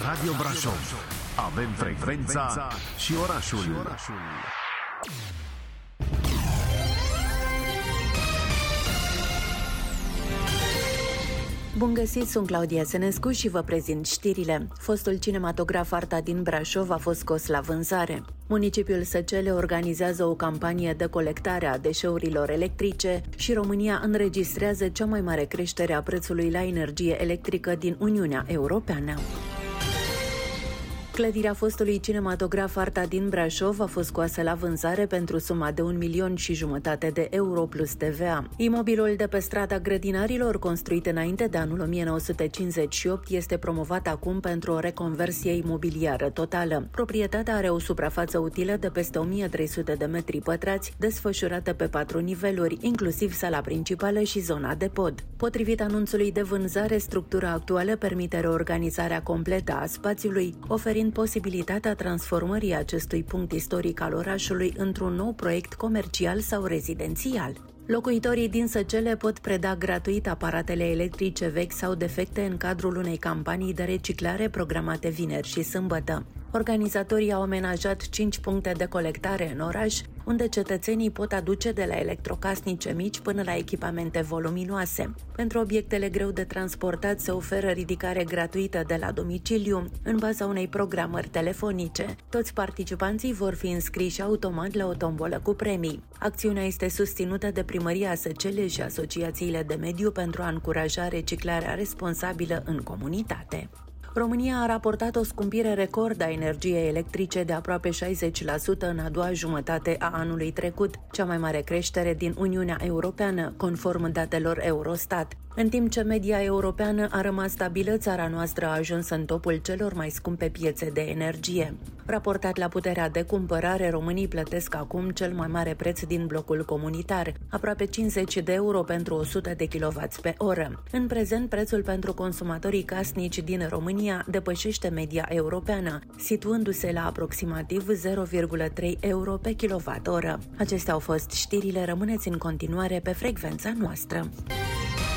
Radio Brașov. Avem frecvența și orașul. Bun găsit, sunt Claudia Senescu și vă prezint știrile. Fostul cinematograf Arta din Brașov a fost scos la vânzare. Municipiul Săcele organizează o campanie de colectare a deșeurilor electrice și România înregistrează cea mai mare creștere a prețului la energie electrică din Uniunea Europeană. Clădirea fostului cinematograf Arta din Brașov a fost scoasă la vânzare pentru suma de 1,5 milion de euro plus TVA. Imobilul de pe strada Grădinarilor, construit înainte de anul 1958, este promovat acum pentru o reconversie imobiliară totală. Proprietatea are o suprafață utilă de peste 1300 de metri pătrați, desfășurată pe 4 niveluri, inclusiv sala principală și zona de pod. Potrivit anunțului de vânzare, structura actuală permite reorganizarea completă a spațiului, oferind posibilitatea transformării acestui punct istoric al orașului într-un nou proiect comercial sau rezidențial. Locuitorii din Săcele pot preda gratuit aparatele electrice vechi sau defecte în cadrul unei campanii de reciclare programate vineri și sâmbătă. Organizatorii au amenajat 5 puncte de colectare în oraș, unde cetățenii pot aduce de la electrocasnice mici până la echipamente voluminoase. Pentru obiectele greu de transportat se oferă ridicare gratuită de la domiciliu, în baza unei programări telefonice. Toți participanții vor fi înscriși automat la o tombolă cu premii. Acțiunea este susținută de Primăria Săcele și asociațiile de mediu pentru a încuraja reciclarea responsabilă în comunitate. România a raportat o scumpire record a energiei electrice de aproape 60% în a doua jumătate a anului trecut, cea mai mare creștere din Uniunea Europeană, conform datelor Eurostat. În timp ce media europeană a rămas stabilă, țara noastră a ajuns în topul celor mai scumpe piețe de energie. Raportat la puterea de cumpărare, românii plătesc acum cel mai mare preț din blocul comunitar, aproape 50 de euro pentru 100 de kW pe oră. În prezent, prețul pentru consumatorii casnici din România depășește media europeană, situându-se la aproximativ 0,3 euro pe kWh. Acestea au fost știrile, rămâneți în continuare pe frecvența noastră.